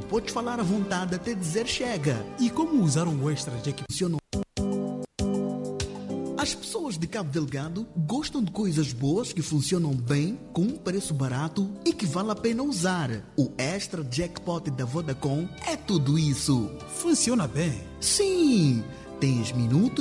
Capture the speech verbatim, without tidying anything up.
podes falar à vontade até dizer chega. E como usar o extra de que Funcionou. As pessoas de Cabo Delgado gostam de coisas boas que funcionam bem, com um preço barato e que vale a pena usar. O Extra Jackpot da Vodacom é tudo isso. funciona bem? Sim! Tens minutos